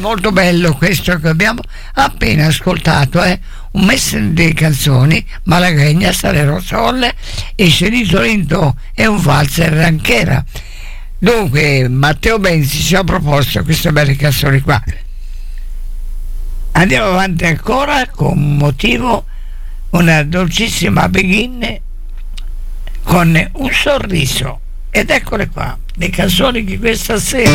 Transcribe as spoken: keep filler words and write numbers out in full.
molto bello questo che abbiamo appena ascoltato, eh? Un mese di canzoni, Malagueña, Salero Solle e Scenito Lindo e un valzer ranchera. Dunque Matteo Benzi ci ha proposto queste belle canzoni qua. Andiamo avanti ancora con un motivo, una dolcissima Begin con Un sorriso, ed eccole qua le canzoni di questa sera.